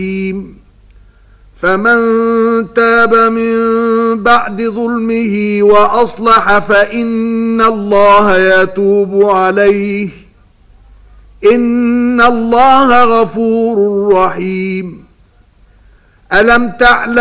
فمن تاب من بعد ظلمه وأصلح فإن الله يتوب عليه إن الله غفور رحيم. ألم تعلم